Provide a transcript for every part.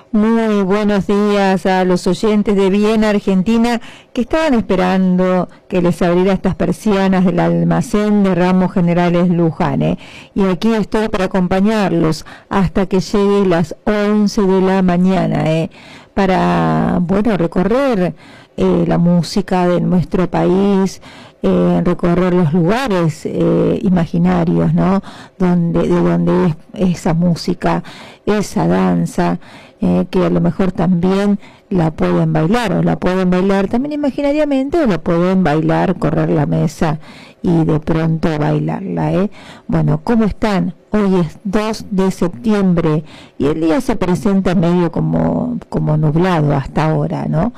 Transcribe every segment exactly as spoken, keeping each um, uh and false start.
Muy buenos días a los oyentes de Viena, Argentina, que estaban esperando que les abriera estas persianas del almacén de Ramos Generales Luján, ¿eh? Y aquí estoy para acompañarlos hasta que llegue las once de la mañana, ¿eh? Para, bueno, recorrer eh, la música de nuestro país, eh, recorrer los lugares eh, imaginarios, ¿no? Donde, de donde es esa música, esa danza, Eh, que a lo mejor también la pueden bailar, o la pueden bailar también imaginariamente, o la pueden bailar, correr la mesa y de pronto bailarla, ¿eh? Bueno, ¿cómo están? Hoy es dos de septiembre y el día se presenta medio como, como nublado hasta ahora, ¿no?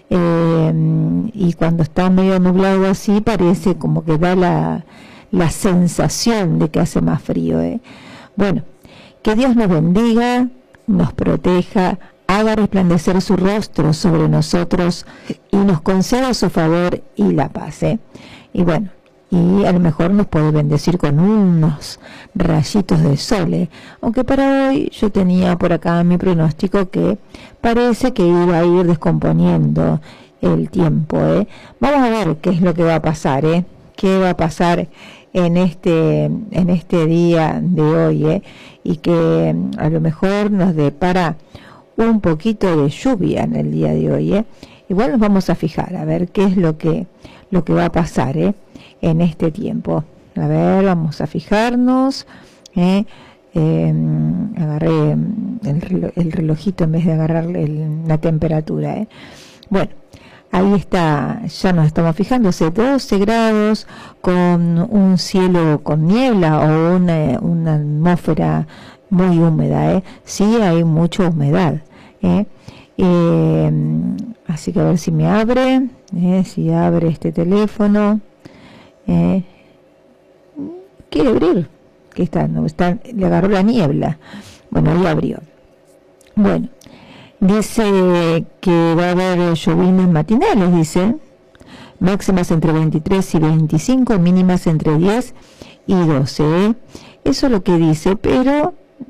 Eh, y cuando está medio nublado así parece como que da la, la sensación de que hace más frío, ¿eh? Bueno, que Dios nos bendiga, nos proteja, haga resplandecer su rostro sobre nosotros y nos conceda su favor y la paz, ¿eh? Y bueno, y a lo mejor nos puede bendecir con unos rayitos de sol, ¿eh? Aunque para hoy yo tenía por acá mi pronóstico que parece que iba a ir descomponiendo el tiempo, ¿eh? Vamos a ver qué es lo que va a pasar, ¿eh? Qué va a pasar en este en este día de hoy, ¿eh? Y que a lo mejor nos depara un poquito de lluvia en el día de hoy, ¿eh? Igual nos vamos a fijar a ver qué es lo que lo que va a pasar, ¿eh? En este tiempo. A ver, vamos a fijarnos, ¿eh? Eh, agarré el, reloj, el relojito en vez de agarrar el, la temperatura, ¿eh? Bueno, ahí está, ya nos estamos fijando, doce grados, con un cielo con niebla o una, una atmósfera muy húmeda, ¿eh? Sí, hay mucha humedad, ¿eh? Eh, así que a ver si me abre, ¿eh? Si abre este teléfono. ¿eh? Quiere abrir, que está, no, está, le agarró la niebla. Bueno, ahí abrió. Bueno. Dice que va a haber lloviznas matinales, dice, máximas entre veintitrés y veinticinco, mínimas entre diez y doce, ¿eh? Eso es lo que dice, pero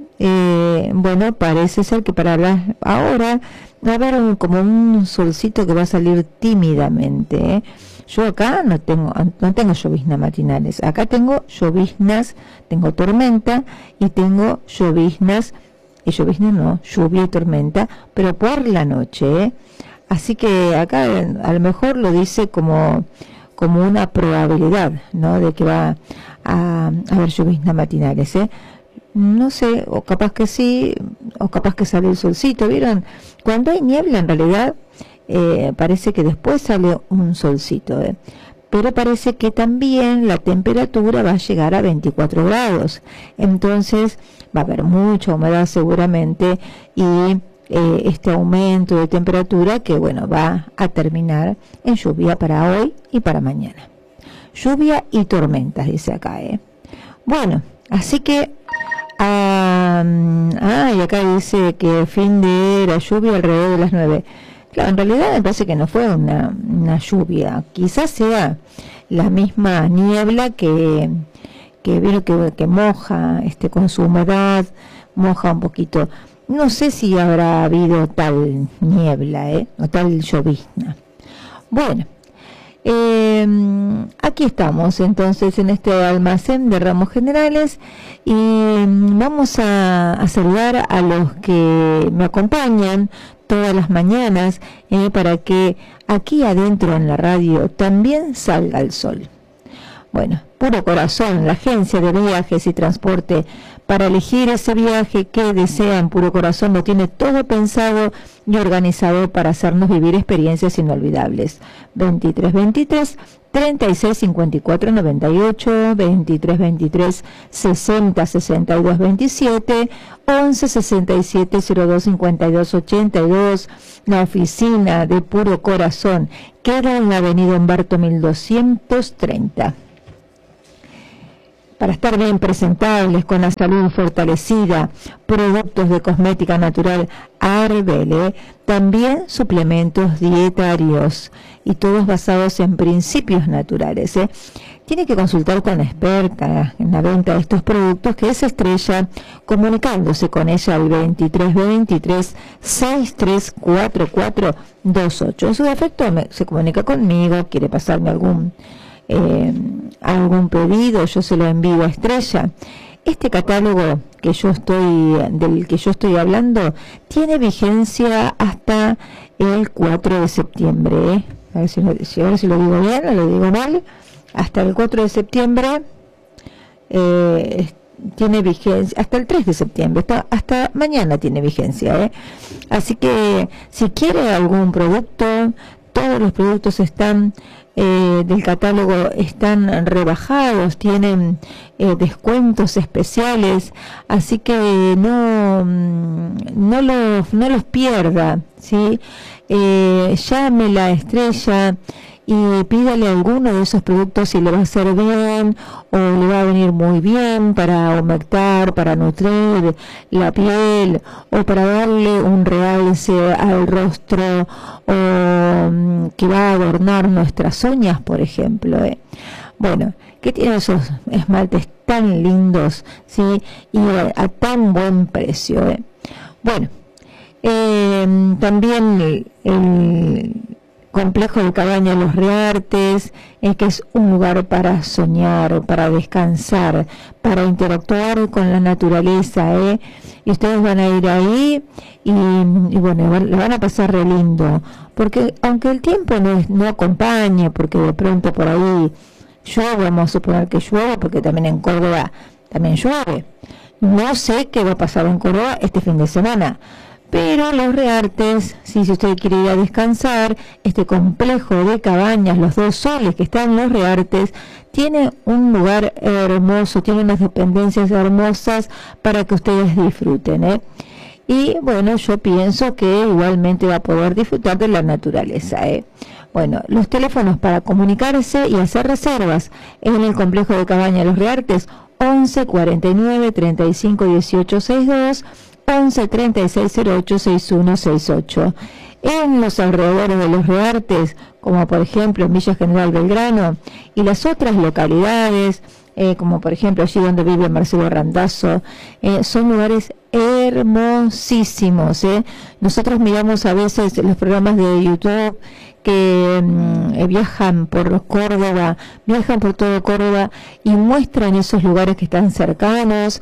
eh, bueno, parece ser que para la, ahora va a haber un, como un solcito que va a salir tímidamente, ¿eh? Yo acá no tengo no tengo lloviznas matinales, acá tengo lloviznas, tengo tormenta y tengo lloviznas y llovizna no, lluvia y tormenta, pero por la noche, ¿eh? Así que acá a lo mejor lo dice como como una probabilidad, ¿no? De que va a, a haber lloviznas matinales, ¿eh? No sé, o capaz que sí, o capaz que sale el solcito, ¿vieron? Cuando hay niebla en realidad eh, parece que después sale un solcito, ¿eh? Pero parece que también la temperatura va a llegar a veinticuatro grados, entonces va a haber mucha humedad seguramente y eh, este aumento de temperatura que bueno va a terminar en lluvia para hoy y para mañana. Lluvia y tormentas, dice acá, ¿eh? Bueno, así que ah, ah, y acá dice que fin de la lluvia alrededor de las nueve. Claro, en realidad me parece que no fue una, una lluvia, quizás sea la misma niebla que que veo que, que moja este con su humedad, moja un poquito. No sé si habrá habido tal niebla, ¿eh? O tal llovizna. Bueno, eh, aquí estamos entonces en este almacén de Ramos Generales y vamos a, a saludar a los que me acompañan todas las mañanas, eh, para que aquí adentro en la radio también salga el sol. Bueno, Puro Corazón, la agencia de viajes y transporte, para elegir ese viaje que desean. Puro Corazón lo tiene todo pensado y organizado para hacernos vivir experiencias inolvidables. veintitrés veintitrés, treinta y seis cincuenta y cuatro noventa y ocho, veintitrés veintitrés, sesenta sesenta y dos veintisiete, once sesenta y siete cero dos cincuenta y dos ochenta y dos. La oficina de Puro Corazón queda en la avenida Humberto mil doscientos treinta. Para estar bien presentables, con la salud fortalecida, productos de cosmética natural Arbele, también suplementos dietarios y todos basados en principios naturales, ¿eh? tiene que consultar con la experta en la venta de estos productos, que es Estrella, comunicándose con ella al veintitrés veintitrés sesenta y tres cuarenta y cuatro veintiocho. En su defecto me, se comunica conmigo, quiere pasarme algún eh, algún pedido, yo se lo envío a Estrella. Este catálogo que yo estoy del que yo estoy hablando tiene vigencia hasta el cuatro de septiembre, ¿eh? A ver si, si, a ver si lo digo bien o lo digo mal. Hasta el cuatro de septiembre eh, tiene vigencia, hasta el tres de septiembre, hasta, hasta mañana tiene vigencia, ¿eh? Así que si quiere algún producto, todos los productos están eh, del catálogo están rebajados, tienen eh, descuentos especiales, así que no no los no los pierda, ¿sí? Eh, llame la Estrella y pídale alguno de esos productos si le va a hacer bien o le va a venir muy bien para humectar, para nutrir la piel o para darle un realce al rostro o um, que va a adornar nuestras uñas, por ejemplo, ¿eh? Bueno, que tiene esos esmaltes tan lindos, ¿sí? Y a, a tan buen precio, ¿eh? Bueno, eh, también el, el Complejo de Cabañas Los Reartes, es que es un lugar para soñar, para descansar, para interactuar con la naturaleza, ¿eh? Y ustedes van a ir ahí y, y bueno, le van a pasar re lindo, porque aunque el tiempo no, es, no acompañe, porque de pronto por ahí llueve, vamos a suponer que llueve, porque también en Córdoba también llueve. No sé qué va a pasar en Córdoba este fin de semana, pero Los Reartes, sí, si usted quiere ir a descansar, este complejo de cabañas, Los Dos Soles, que está en Los Reartes, tiene un lugar hermoso, tiene unas dependencias hermosas para que ustedes disfruten, ¿eh? Y bueno, yo pienso que igualmente va a poder disfrutar de la naturaleza, ¿eh? Bueno, los teléfonos para comunicarse y hacer reservas en el complejo de cabañas Los Reartes, once cuarenta y nueve treinta y cinco dieciocho sesenta y dos, once treinta y seis cero ocho sesenta y uno sesenta y ocho. En los alrededores de Los Reartes, como por ejemplo en Villa General Belgrano y las otras localidades, eh, como por ejemplo allí donde vive Marcelo Randazzo, eh, son lugares hermosísimos, ¿eh? Nosotros miramos a veces los programas de YouTube que eh, viajan por Córdoba, viajan por todo Córdoba y muestran esos lugares que están cercanos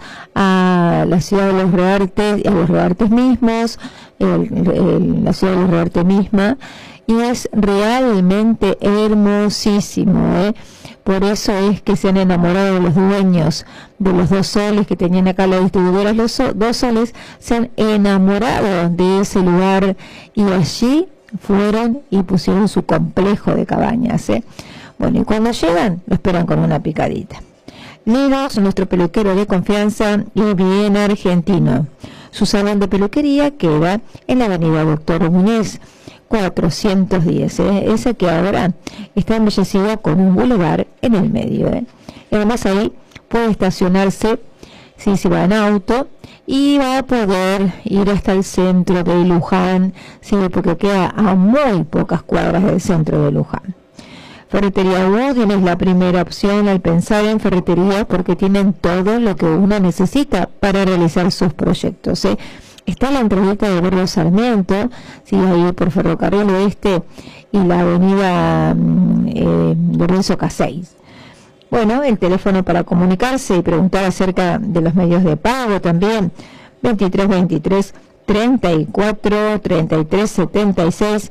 a la ciudad de Los Reartes y a Los Reartes mismos, el, el, la ciudad de Los Reartes misma, y es realmente hermosísimo, ¿eh? Por eso es que se han enamorado de los dueños de Los Dos Soles, que tenían acá la distribuidora Los Dos Soles, se han enamorado de ese lugar y allí fueron y pusieron su complejo de cabañas, ¿eh? Bueno, y cuando llegan, lo esperan con una picadita. Lidos, nuestro peluquero de confianza y bien argentino. Su salón de peluquería queda en la avenida Doctor Muñez, cuatrocientos diez, ¿eh? Esa que ahora está embellecida con un bulevar en el medio, ¿eh? Y además ahí puede estacionarse si se va en auto y va a poder ir hasta el centro de Luján, sí, porque queda a muy pocas cuadras del centro de Luján. Ferretería Woodin es la primera opción al pensar en ferretería, porque tienen todo lo que uno necesita para realizar sus proyectos, ¿eh? Está la entradita de Barrio Sarmiento, sí, ahí por Ferrocarril Oeste y la avenida eh, Lorenzo Caseis. Bueno, el teléfono para comunicarse y preguntar acerca de los medios de pago también, veintitrés veintitrés treinta y cuatro treinta y tres setenta y seis,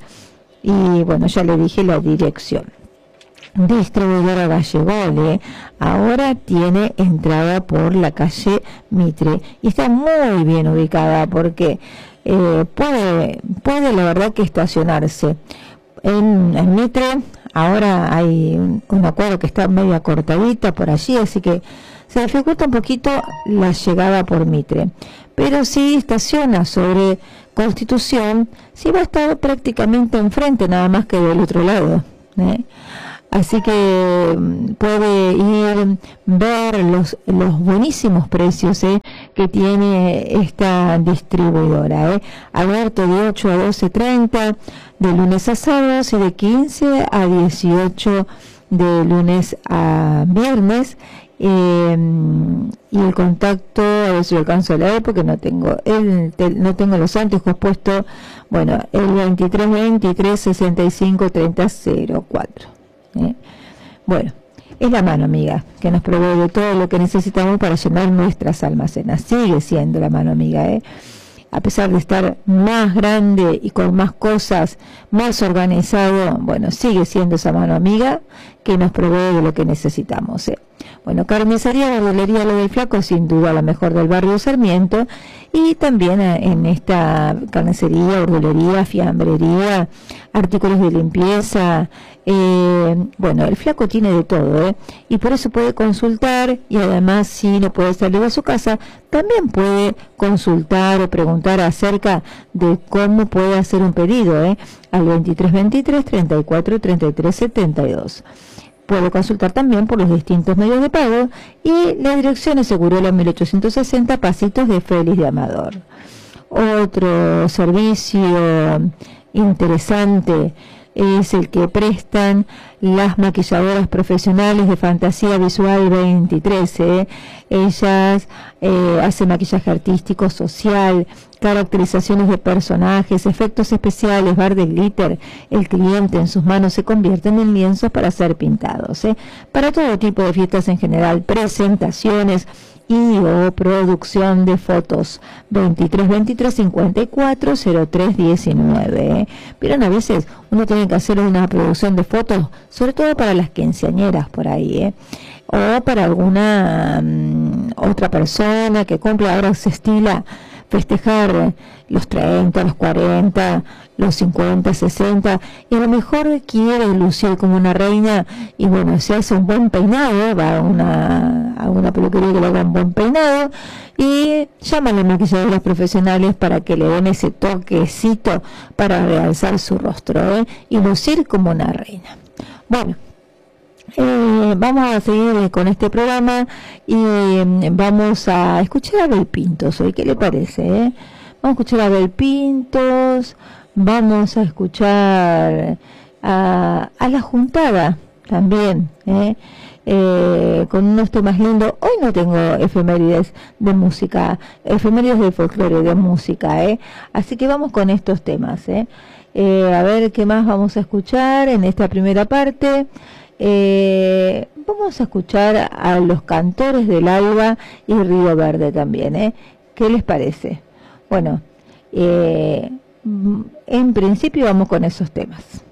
y bueno, ya le dije la dirección. Distribuidora Vallegol, ¿eh? Ahora tiene entrada por la calle Mitre y está muy bien ubicada porque eh, puede, puede la verdad que estacionarse en, en Mitre. Ahora hay un, un acuerdo que está media cortadita por allí, así que se dificulta un poquito la llegada por Mitre, pero si estaciona sobre Constitución, sí va a estar prácticamente enfrente, nada más que del otro lado, ¿eh? Así que puede ir ver los los buenísimos precios, ¿eh? que tiene esta distribuidora, ¿eh? Abierto de ocho a doce treinta, de lunes a sábados y de quince a dieciocho de lunes a viernes. Eh, y el contacto, a ver si lo alcanzo a leer porque no tengo el, no tengo los anteojos puestos. Bueno, el veintitrés veintitrés sesenta y cinco treinta cero cuatro. ¿eh? Bueno, es la mano amiga que nos provee de todo lo que necesitamos para llenar nuestras almacenas. Sigue siendo la mano amiga, ¿eh? A pesar de estar más grande y con más cosas, más organizado, bueno, sigue siendo esa mano amiga que nos provee de lo que necesitamos. ¿eh? Bueno, carnicería, verdulería Lo del Flaco, sin duda la mejor del barrio Sarmiento, y también en esta carnicería, verdulería, fiambrería, artículos de limpieza, eh, bueno, el Flaco tiene de todo, ¿eh? y por eso puede consultar, y además si no puede salir a su casa, también puede consultar o preguntar acerca de cómo puede hacer un pedido, ¿eh? al veintitrés veintitrés treinta y cuatro treinta y tres setenta y dos. Puede consultar también por los distintos medios de pago, y la dirección es Segurola mil ochocientos sesenta, Pasitos de Félix de Amador. Otro servicio interesante es el que prestan las maquilladoras profesionales de Fantasía Visual veintitrés. ¿eh? Ellas eh, hacen maquillaje artístico, social, caracterizaciones de personajes, efectos especiales, bar de glitter. El cliente en sus manos se convierte en lienzos para ser pintados. ¿eh? Para todo tipo de fiestas en general, presentaciones y o producción de fotos. Veintitrés veintitrés cincuenta y cuatro cero tres diecinueve. ¿eh? Vieron, a veces uno tiene que hacer una producción de fotos, sobre todo para las quinceañeras por ahí, ¿eh? o para alguna um, otra persona que cumple. Ahora se estila festejar los treinta, los cuarenta, los cincuenta, sesenta, y a lo mejor quiere lucir como una reina, y bueno, se hace un buen peinado, va a una, a una peluquería que le haga un buen peinado, y llaman a maquilladoras profesionales para que le den ese toquecito para realzar su rostro, ¿eh? y lucir como una reina. Bueno, Eh, vamos a seguir con este programa y eh, vamos a escuchar a Abel Pintos hoy. ¿Qué le parece? Eh? Vamos a escuchar a Abel Pintos, vamos a escuchar a, a La Juntada también, eh, eh, con unos temas lindos. Hoy no tengo efemérides de música, efemérides de folclore, de música, eh. así que vamos con estos temas. Eh. Eh, a ver qué más vamos a escuchar en esta primera parte. Eh, vamos a escuchar a Los Cantores del Alba y Río Verde también, ¿eh? ¿Qué les parece? Bueno, eh, en principio vamos con esos temas.